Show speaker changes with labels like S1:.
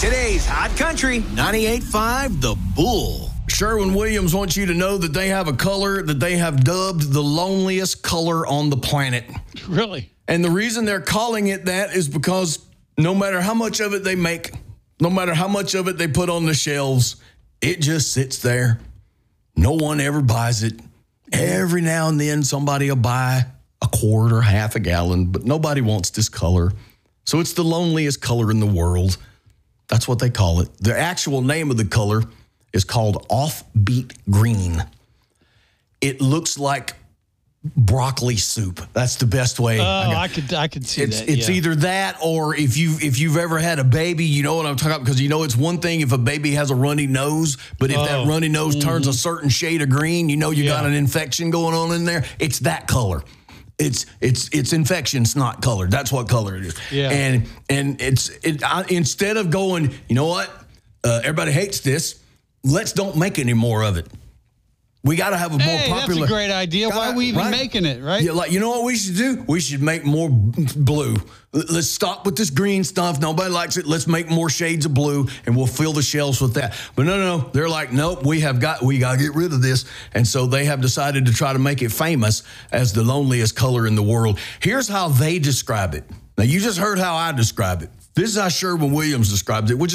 S1: Today's Hot Country 98.5 The Bull.
S2: Sherwin-Williams wants you to know that they have a color that they have dubbed the loneliest color on the planet.
S3: Really?
S2: And the reason they're calling it that is because no matter how much of it they make, no matter how much of it they put on the shelves, it just sits there. No one ever buys it. Every now and then somebody will buy a quart or half a gallon, but nobody wants this color. So it's the loneliest color in the world. That's what they call it. The actual name of the color is called offbeat green. It looks like broccoli soup. That's the best way.
S3: I could see that.
S2: It's either that, or if you've ever had a baby, you know what I'm talking about, because it's one thing if a baby has a runny nose, but if that runny nose turns a certain shade of green, you got an infection going on in there. It's that color. It's infection snot color. That's what color it is.
S3: Yeah.
S2: And instead of going, you know what, everybody hates this, let's don't make any more of it. We got to have a more popular.
S3: That's a great idea. Why are we even making it, right?
S2: Yeah, you know what we should do? We should make more blue. Let's stop with this green stuff. Nobody likes it. Let's make more shades of blue, and we'll fill the shelves with that. But no. They're like, nope, we got to get rid of this. And so they have decided to try to make it famous as the loneliest color in the world. Here's how they describe it. Now, you just heard how I describe it. This is how Sherwin-Williams describes it, which is